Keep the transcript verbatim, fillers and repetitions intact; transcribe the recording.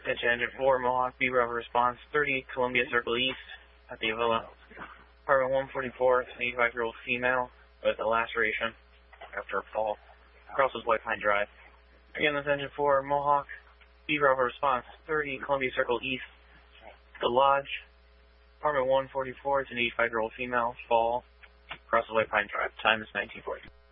Attention Engine four, Mohawk, B Bravo response, thirty, Columbia Circle East, at the Avila. Apartment one forty-four, it's an eighty-five-year-old female with a laceration after a fall. Crosses White Pine Drive. Again, this Engine four, Mohawk, B Bravo response, thirty, Columbia Circle East, the Lodge. Apartment one forty-four, it's an eighty-five-year-old female, fall, crosses White Pine Drive. Time is nineteen forty.